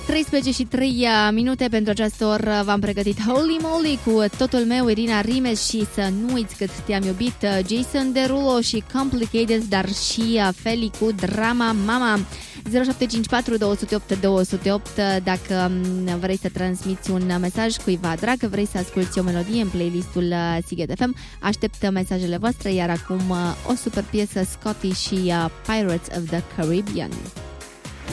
13 și 3 minute pentru această oră v-am pregătit Holy Moly cu Totul meu, Irina Rimes și Să nu uiți cât te-am iubit, Jason Derulo și Complicated, dar și Feli cu Drama Mama. 0754 208 208 dacă vrei să transmiți un mesaj cuiva drag, vrei să asculti o melodie în playlistul Sighet FM, aștept mesajele voastre, iar acum o super piesă, Scotty și Pirates of the Caribbean.